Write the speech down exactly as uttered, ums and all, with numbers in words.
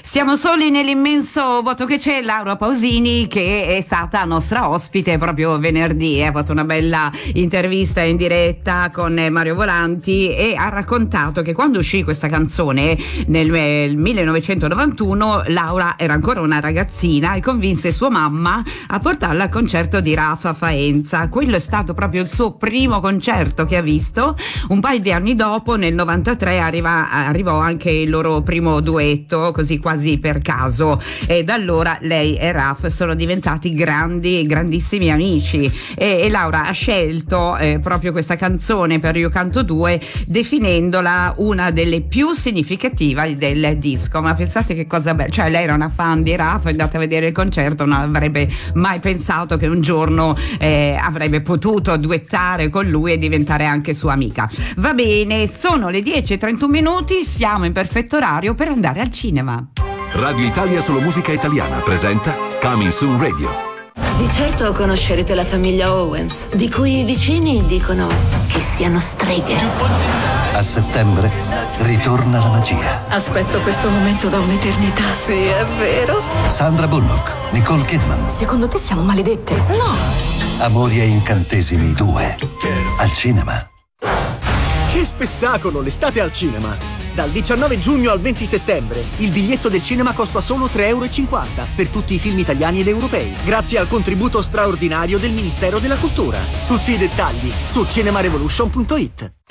Siamo soli nell'immenso vuoto che c'è. Laura Pausini, che è stata nostra ospite proprio venerdì, ha fatto una bella intervista in diretta con Mario Volanti e ha raccontato che quando uscì questa canzone nel millenovecentonovantuno Laura era ancora una ragazzina e convinse sua mamma a portarla al concerto di Raffa Faenza. Quello è stato proprio il suo primo concerto che ha visto. Un paio di anni dopo, nel novantatré, arriva, arrivò anche il loro primo duetto, così quasi per caso, e da allora lei e Raf sono diventati grandi, grandissimi amici e, e Laura ha scelto eh, proprio questa canzone per Io canto due, definendola una delle più significative del disco. Ma pensate che cosa bella, cioè lei era una fan di Raf, è andata a vedere il concerto, non avrebbe mai pensato che un giorno eh, avrebbe potuto duettare con lui e diventare anche sua amica. Va bene, sono le dieci e trentuno minuti, siamo in perfetto orario per andare al cinema. Radio Italia Solo Musica Italiana presenta Coming Soon Radio. Di certo conoscerete la famiglia Owens, di cui i vicini dicono che siano streghe. A settembre ritorna la magia. Aspetto questo momento da un'eternità. Sì, è vero. Sandra Bullock, Nicole Kidman. Secondo te siamo maledette? No. Amori e incantesimi due. Al cinema. Che spettacolo, l'estate al cinema! Dal diciannove giugno al venti settembre il biglietto del cinema costa solo tre euro e cinquanta per tutti i film italiani ed europei, grazie al contributo straordinario del Ministero della Cultura. Tutti i dettagli su cinema revolution punto it.